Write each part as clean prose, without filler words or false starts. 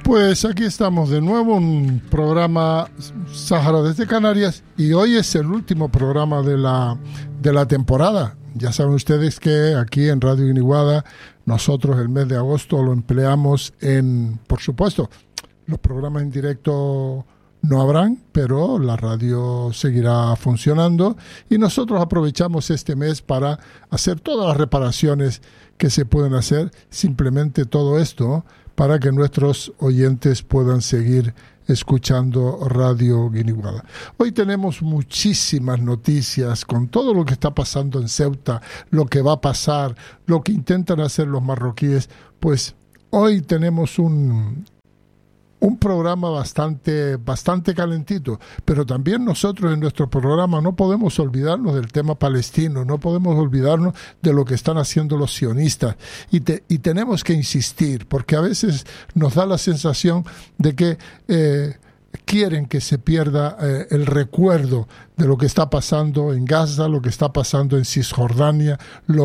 Pues aquí estamos de nuevo, un programa Sáhara desde Canarias, y hoy es el último programa de la temporada. Ya saben ustedes que aquí en Radio Guiniguada nosotros el mes de agosto lo empleamos en, por supuesto, los programas en directo no habrán, pero la radio seguirá funcionando y nosotros aprovechamos este mes para hacer todas las reparaciones que se pueden hacer, simplemente todo esto para que nuestros oyentes puedan seguir escuchando Radio Guiniguada. Hoy tenemos muchísimas noticias con todo lo que está pasando en Ceuta, lo que va a pasar, lo que intentan hacer los marroquíes. Pues hoy tenemos un programa bastante calentito, pero también nosotros en nuestro programa no podemos olvidarnos del tema palestino, no podemos olvidarnos de lo que están haciendo los sionistas y tenemos que insistir, porque a veces nos da la sensación de que quieren que se pierda el recuerdo de lo que está pasando en Gaza, lo que está pasando en Cisjordania,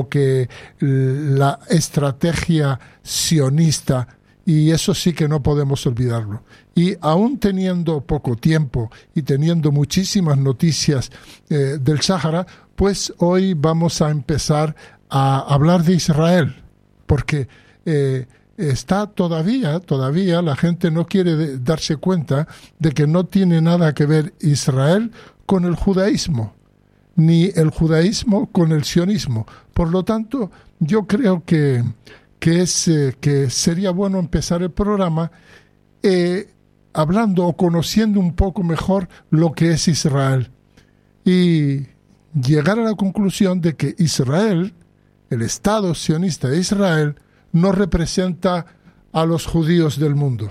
la estrategia sionista. Y eso sí que no podemos olvidarlo. Y aún teniendo poco tiempo y teniendo muchísimas noticias del Sáhara, pues hoy vamos a empezar a hablar de Israel, porque está todavía la gente no quiere darse cuenta de que no tiene nada que ver Israel con el judaísmo, ni el judaísmo con el sionismo. Por lo tanto, yo creo que sería bueno empezar el programa hablando o conociendo un poco mejor lo que es Israel y llegar a la conclusión de que Israel, el Estado sionista de Israel, no representa a los judíos del mundo.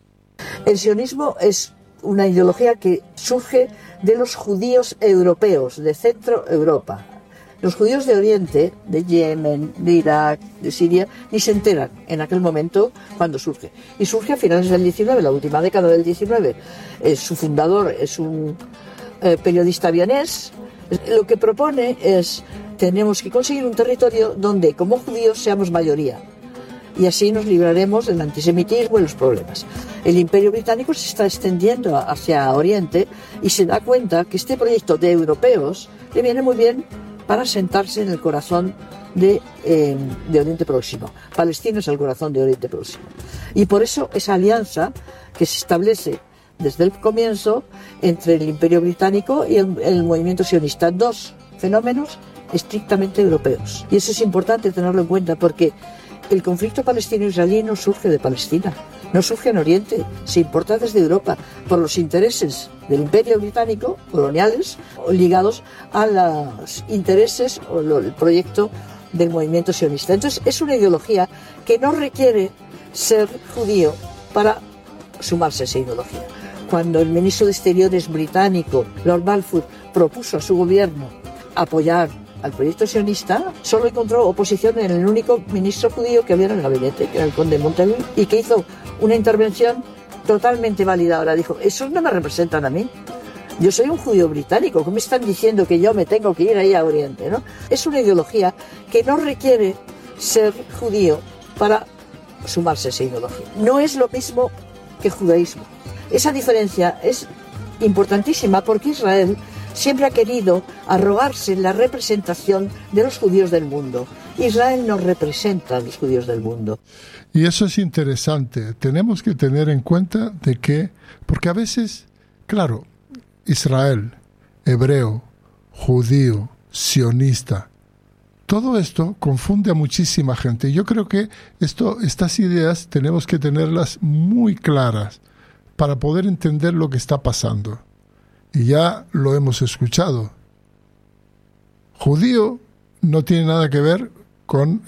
El sionismo es una ideología que surge de los judíos europeos, de Centro Europa. Los judíos de Oriente, de Yemen, de Irak, de Siria, ni se enteran en aquel momento cuando surge. Y surge a finales del 19, la última década del 19. Su fundador es un periodista vienés. Lo que propone es, tenemos que conseguir un territorio donde como judíos seamos mayoría. Y así nos libraremos del antisemitismo y los problemas. El Imperio Británico se está extendiendo hacia Oriente y se da cuenta que este proyecto de europeos le viene muy bien para sentarse en el corazón de Oriente Próximo. Palestina es el corazón de Oriente Próximo. Y por eso esa alianza que se establece desde el comienzo entre el Imperio Británico y el movimiento sionista, dos fenómenos estrictamente europeos. Y eso es importante tenerlo en cuenta porque el conflicto palestino-israelí no surge de Palestina, no surge en Oriente, se importa desde Europa por los intereses del Imperio Británico, coloniales, ligados a los intereses o el proyecto del movimiento sionista. Entonces es una ideología que no requiere ser judío para sumarse a esa ideología. Cuando el ministro de Exteriores británico, Lord Balfour, propuso a su gobierno apoyar al proyecto sionista, solo encontró oposición en el único ministro judío que había en el gabinete, que era el conde Montagu, y que hizo una intervención totalmente válida. Ahora dijo, esos no me representan a mí. Yo soy un judío británico, ¿cómo me están diciendo que yo me tengo que ir ahí a Oriente, ¿no? Es una ideología que no requiere ser judío para sumarse a esa ideología. No es lo mismo que judaísmo. Esa diferencia es importantísima porque Israel siempre ha querido arrogarse la representación de los judíos del mundo. Israel no representa a los judíos del mundo. Y eso es interesante. Tenemos que tener en cuenta de que, porque a veces, claro, Israel, hebreo, judío, sionista, todo esto confunde a muchísima gente. Yo creo que estas ideas tenemos que tenerlas muy claras para poder entender lo que está pasando. Y ya lo hemos escuchado. Judío no tiene nada que ver con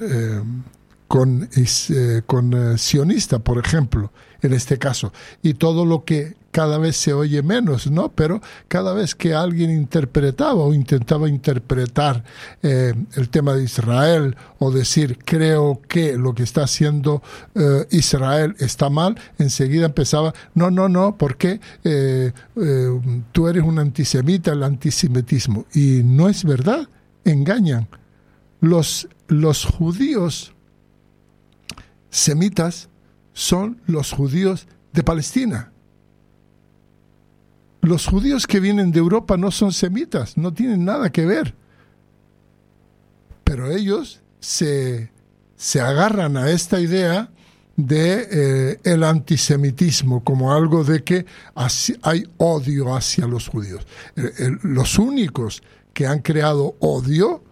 sionista, por ejemplo, en este caso. Y todo lo que cada vez se oye menos, ¿no? Pero cada vez que alguien interpretaba o intentaba interpretar el tema de Israel o decir, creo que lo que está haciendo Israel está mal, enseguida empezaba, no, porque tú eres un antisemita, el antisemitismo. Y no es verdad, engañan. Los judíos semitas son los judíos de Palestina. Los judíos que vienen de Europa no son semitas, no tienen nada que ver. Pero ellos se agarran a esta idea de el antisemitismo como algo de que hay odio hacia los judíos. Los únicos que han creado odio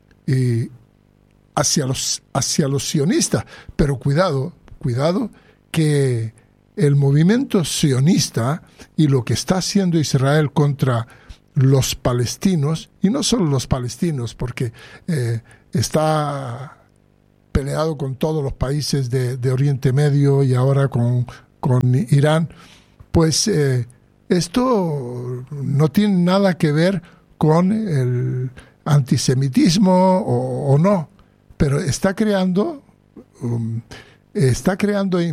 hacia los sionistas. Pero cuidado que el movimiento sionista y lo que está haciendo Israel contra los palestinos, y no solo los palestinos, porque está peleado con todos los países de Oriente Medio y ahora con Irán, pues esto no tiene nada que ver con el antisemitismo o no, pero está creando